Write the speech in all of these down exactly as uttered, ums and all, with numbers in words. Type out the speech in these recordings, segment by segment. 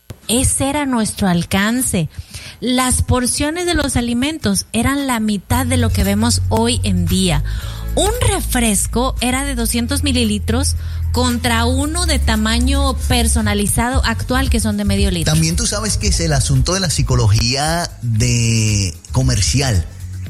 Ese era nuestro alcance. Las porciones de los alimentos eran la mitad de lo que vemos hoy en día. Un refresco era de doscientos mililitros contra uno de tamaño personalizado actual que son de medio litro. También tú sabes que es el asunto de la psicología de comercial.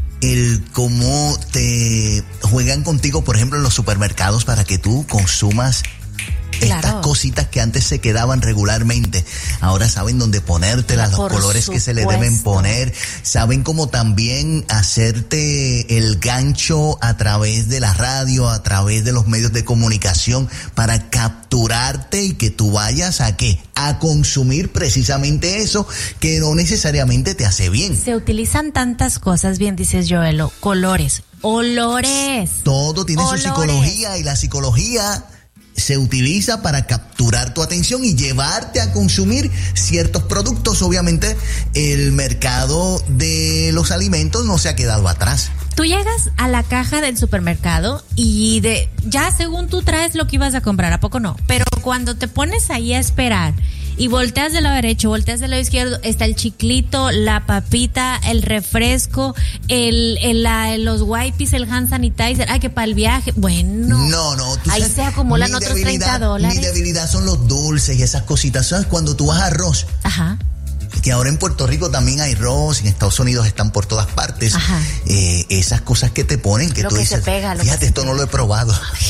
El cómo te juegan contigo, por ejemplo, en los supermercados para que tú consumas estas claro. cositas que antes se quedaban regularmente. Ahora saben dónde ponértelas, los Por colores supuesto. que se le deben poner. Saben cómo también hacerte el gancho a través de la radio, a través de los medios de comunicación para capturarte y que tú vayas a ¿qué? A consumir precisamente eso que no necesariamente te hace bien. Se utilizan tantas cosas, bien dices Joelo, colores, olores. Todo tiene olores. Su psicología y la psicología se utiliza para capturar tu atención y llevarte a consumir ciertos productos. Obviamente, el mercado de los alimentos no se ha quedado atrás. Tú llegas a la caja del supermercado y de ya según tú traes lo que ibas a comprar, ¿a poco no? Pero cuando te pones ahí a esperar y volteas del lado derecho, volteas del lado izquierdo, está el chiclito, la papita, el refresco, el, el, la, los wipes, el hand sanitizer, ay, que para el viaje, bueno. No, no. Ahí sabes, se acumulan otros treinta dólares. Mi debilidad son los dulces y esas cositas. ¿Sabes? Cuando tú vas a arroz. Ajá. Que ahora en Puerto Rico también hay arroz, en Estados Unidos están por todas partes. Ajá. Eh, esas cosas que te ponen, que lo tú que dices, se pega, lo fíjate, que esto se no lo he probado.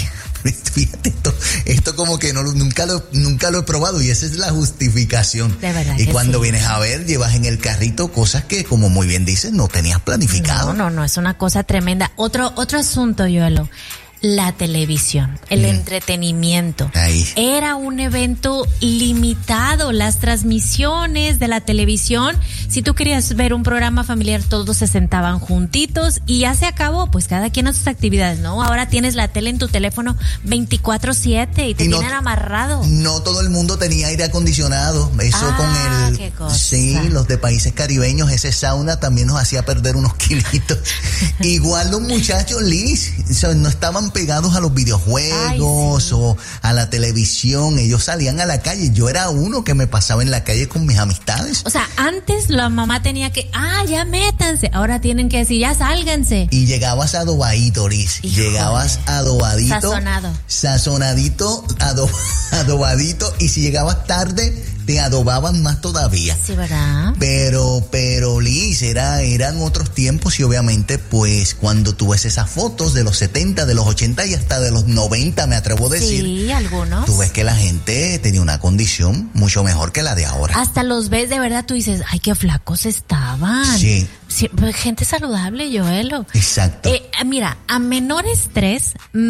Fíjate, esto, esto como que no nunca lo, nunca lo he probado y esa es la justificación. De verdad. Y cuando sí. vienes a ver, llevas en el carrito cosas que, como muy bien dices, no tenías planificado. No, no, no, es una cosa tremenda. Otro, otro asunto, Joelo. La televisión, el mm. entretenimiento. Ahí. Era un evento limitado. Las transmisiones de la televisión, si tú querías ver un programa familiar, todos se sentaban juntitos y ya se acabó, pues cada quien a sus actividades, ¿no? Ahora tienes la tele en tu teléfono veinticuatro siete y te y no, tienen amarrado. No todo el mundo tenía aire acondicionado. Eso ah, con el... qué cosa. Sí, los de países caribeños, ese sauna también nos hacía perder unos kilitos. Igual los muchachos, Liz, no estaban pegados a los videojuegos. Ay, sí. O a la televisión, ellos salían a la calle. Yo era uno que me pasaba en la calle con mis amistades. O sea, antes la mamá tenía que, ah, ya métanse, ahora tienen que decir, ya sálganse. Y llegabas adobadito, Liz. Híjole. Llegabas adobadito. Sazonado. Sazonadito, adob, adobadito, y si llegabas tarde, te adobaban más todavía. Sí, ¿verdad? Pero, pero Liz, era, eran otros tiempos y obviamente, pues, cuando tú ves esas fotos de los setenta, de los ochenta y hasta de los noventa, me atrevo a decir. Sí, algunos. Tú ves que la gente tenía una condición mucho mejor que la de ahora. Hasta los ves, de verdad, tú dices, ay, qué flacos estaban. Sí. Sí, gente saludable, Joelo. Exacto. Eh, mira, a menor estrés,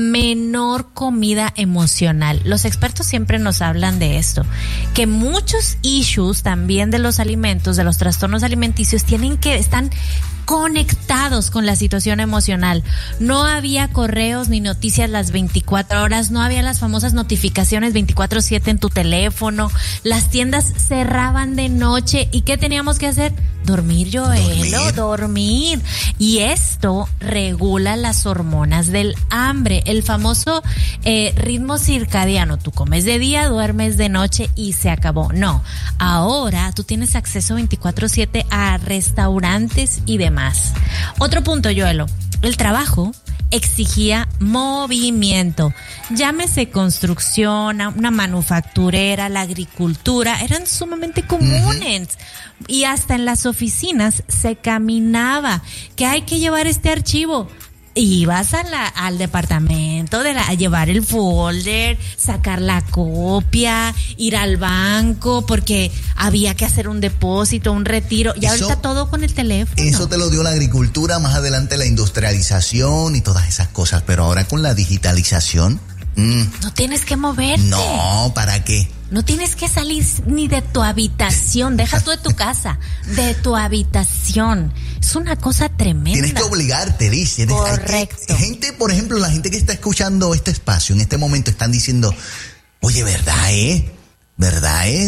menor comida emocional. Los expertos siempre nos hablan de esto, que muchos issues también de los alimentos, de los trastornos alimenticios, tienen que, están conectados con la situación emocional. No había correos ni noticias las veinticuatro horas, no había las famosas notificaciones veinticuatro siete en tu teléfono, las tiendas cerraban de noche. ¿Y qué teníamos que hacer? Dormir, Joelo, dormir. dormir. Y esto regula las hormonas del hambre, el famoso eh, ritmo circadiano. Tú comes de día, duermes de noche y se acabó. No, ahora tú tienes acceso veinticuatro siete a restaurantes y demás. Otro punto, Joelo, el trabajo exigía movimiento. Llámese construcción, una manufacturera, la agricultura, eran sumamente comunes. Uh-huh. Y hasta en las oficinas se caminaba, que hay que llevar este archivo. Ibas a la, al departamento de la, a llevar el folder, sacar la copia, ir al banco, porque había que hacer un depósito, un retiro. Y eso, ahorita todo con el teléfono. Eso te lo dio la agricultura, más adelante la industrialización y todas esas cosas. Pero ahora con la digitalización... Mm, no tienes que moverte. No, ¿para qué? No tienes que salir ni de tu habitación, deja tú de tu casa, de tu habitación. Es una cosa tremenda. Tienes que obligarte, dice. Correcto. Que, gente, por ejemplo, la gente que está escuchando este espacio en este momento están diciendo, oye, ¿verdad, eh? ¿Verdad, eh?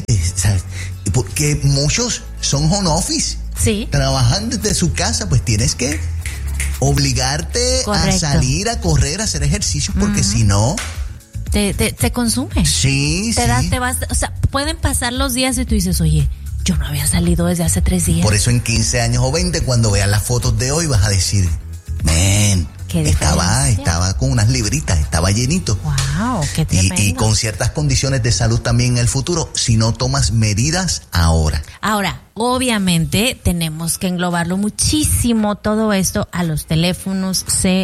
Porque muchos son home office. Sí. Trabajan desde su casa, pues tienes que obligarte Correcto. a salir, a correr, a hacer ejercicio, porque uh-huh. si no... te, te, te consume. Sí, te sí. Da, te vas, o sea, pueden pasar los días y tú dices, oye, yo no había salido desde hace tres días. Por eso en quince años o veinte, cuando veas las fotos de hoy, vas a decir, men, estaba, estaba con unas libritas, estaba llenito. Wow, qué tremendo. Y, y con ciertas condiciones de salud también en el futuro, si no tomas medidas ahora. Ahora, obviamente tenemos que englobarlo muchísimo todo esto a los teléfonos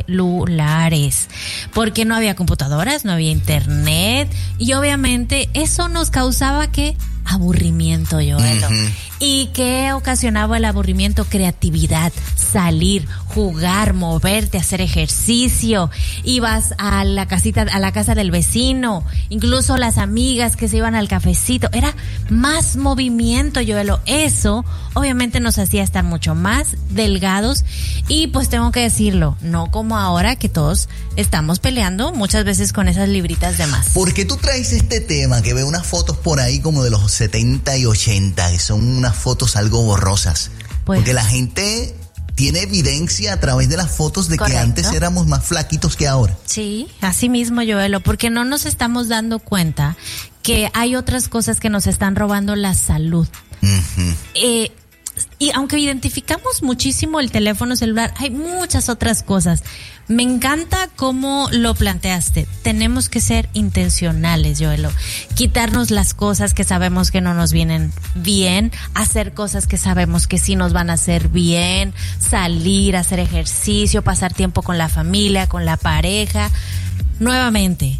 celulares, porque no había computadoras, no había internet, y obviamente eso nos causaba ¿qué? Aburrimiento, Joelo. Uh-huh. ¿Y qué ocasionaba el aburrimiento? Creatividad, salir, jugar, moverte, hacer ejercicio. Ibas a la casita, a la casa del vecino, incluso las amigas que se iban al cafecito. Era más movimiento, Joelo. Eso obviamente nos hacía estar mucho más delgados, y pues tengo que decirlo, no como ahora que todos estamos peleando muchas veces con esas libritas de más. ¿Por qué tú traes este tema? Que veo unas fotos por ahí como de los setenta y ochenta, que son unas fotos algo borrosas. Pues, porque la gente tiene evidencia a través de las fotos de correcto. Que antes éramos más flaquitos que ahora. Sí, así mismo, Joelo, porque no nos estamos dando cuenta que hay otras cosas que nos están robando la salud. Uh-huh. Eh, y aunque identificamos muchísimo el teléfono celular, hay muchas otras cosas. Me encanta cómo lo planteaste. Tenemos que ser intencionales, Joelo. Quitarnos las cosas que sabemos que no nos vienen bien, hacer cosas que sabemos que sí nos van a hacer bien, salir, hacer ejercicio, pasar tiempo con la familia, con la pareja. Nuevamente,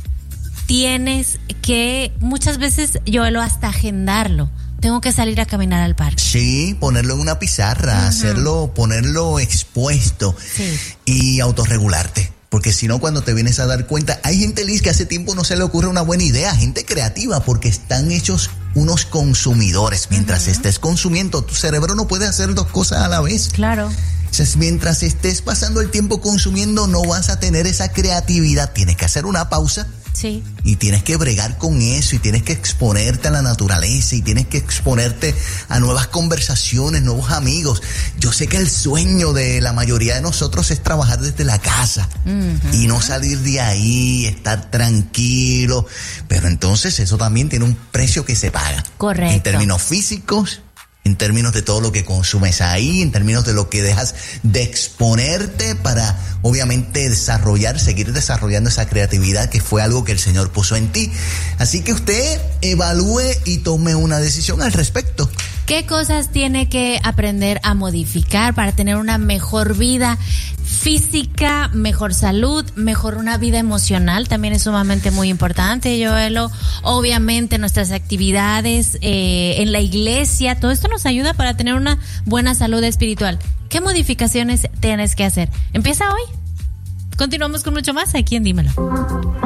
tienes que muchas veces, Joelo, hasta agendarlo. Tengo que salir a caminar al parque. Sí, ponerlo en una pizarra, uh-huh. hacerlo, ponerlo expuesto sí. y autorregularte. Porque si no, cuando te vienes a dar cuenta, hay gente, Liz, que hace tiempo no se le ocurre una buena idea, gente creativa, porque están hechos unos consumidores. Mientras uh-huh. estés consumiendo, tu cerebro no puede hacer dos cosas a la vez. Claro. Entonces, mientras estés pasando el tiempo consumiendo, no vas a tener esa creatividad. Tienes que hacer una pausa. Sí. Y tienes que bregar con eso, y tienes que exponerte a la naturaleza, y tienes que exponerte a nuevas conversaciones, nuevos amigos. Yo sé que el sueño de la mayoría de nosotros es trabajar desde la casa uh-huh. y no salir de ahí, estar tranquilo, pero entonces eso también tiene un precio que se paga. Correcto. En términos físicos, en términos de todo lo que consumes ahí, en términos de lo que dejas de exponerte para, obviamente, desarrollar, seguir desarrollando esa creatividad que fue algo que el Señor puso en ti. Así que usted evalúe y tome una decisión al respecto. ¿Qué cosas tiene que aprender a modificar para tener una mejor vida física, mejor salud, mejor una vida emocional? También es sumamente muy importante, Joelo. Obviamente nuestras actividades eh, en la iglesia, todo esto nos ayuda para tener una buena salud espiritual. ¿Qué modificaciones tienes que hacer? Empieza hoy. Continuamos con mucho más aquí en Dímelo.